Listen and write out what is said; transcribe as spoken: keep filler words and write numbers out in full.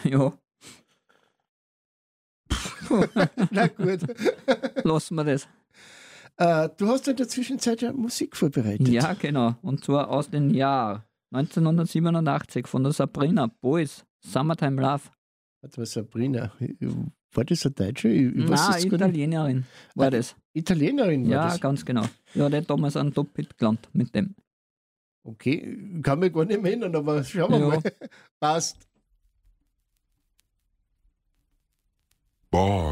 Ja. Na gut. Lassen wir das. Äh, du hast in der Zwischenzeit ja Musik vorbereitet. Ja, genau. Und zwar aus dem Jahr neunzehnhundertsiebenundachtzig von der Sabrina Boys, Summertime Love. Warte mal, Sabrina. War das eine Deutsche? Ich, ich weiß Nein, jetzt gar nicht. Italienerin war Ah, das. Italienerin war Ja, das. ganz genau. Ja, der hat damals einen Top-Hit gelandet mit dem. Okay, kann mich gar nicht mehr erinnern, aber schauen wir Ja. mal. Passt. Boy.